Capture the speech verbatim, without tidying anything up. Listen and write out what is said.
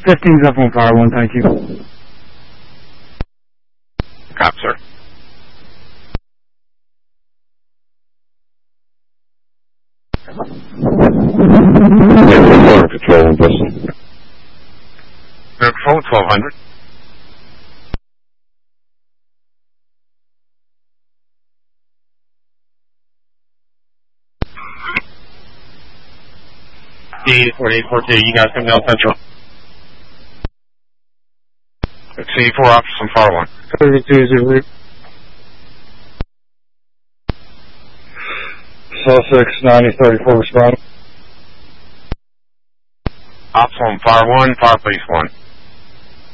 fifteen's up on Fire one, thank you. Cop, sir. Border Patrol in Bristol. Border Patrol, twelve hundred. D forty-eight forty-eight, you guys come down Central. C four officers from Fire one. thirty-two Zulu. Sussex ninety thirty-four responding. Ops on Fire one, Fire Police one.